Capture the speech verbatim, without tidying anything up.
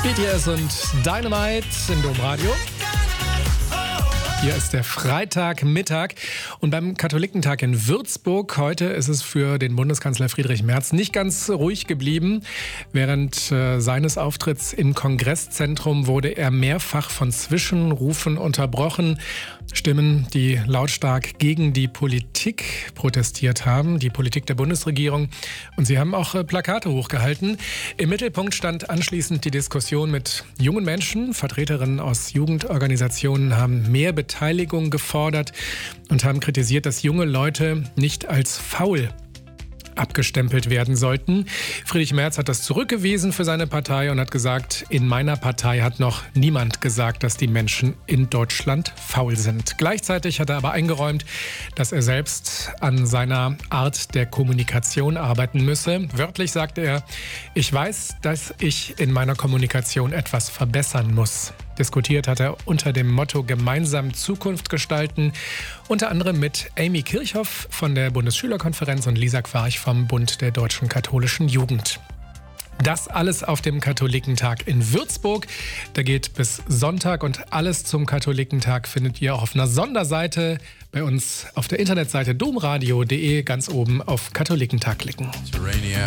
B T S und Dynamite in Domradio. Hier ist der Freitagmittag und beim Katholikentag in Würzburg heute ist es für den Bundeskanzler Friedrich Merz nicht ganz ruhig geblieben. Während äh, seines Auftritts im Kongresszentrum wurde er mehrfach von Zwischenrufen unterbrochen. Stimmen, die lautstark gegen die Politik protestiert haben, die Politik der Bundesregierung. Und sie haben auch äh, Plakate hochgehalten. Im Mittelpunkt stand anschließend die Diskussion mit jungen Menschen. Vertreterinnen aus Jugendorganisationen haben mehr Beteiligung gefordert und haben kritisiert, dass junge Leute nicht als faul abgestempelt werden sollten. Friedrich Merz hat das zurückgewiesen für seine Partei und hat gesagt, in meiner Partei hat noch niemand gesagt, dass die Menschen in Deutschland faul sind. Gleichzeitig hat er aber eingeräumt, dass er selbst an seiner Art der Kommunikation arbeiten müsse. Wörtlich sagte er, ich weiß, dass ich in meiner Kommunikation etwas verbessern muss. Diskutiert hat er unter dem Motto gemeinsam Zukunft gestalten, unter anderem mit Amy Kirchhoff von der Bundesschülerkonferenz und Lisa Quarch vom Bund der Deutschen Katholischen Jugend. Das alles auf dem Katholikentag in Würzburg. Der geht bis Sonntag und alles zum Katholikentag findet ihr auch auf einer Sonderseite bei uns auf der Internetseite domradio punkt de, ganz oben auf Katholikentag klicken.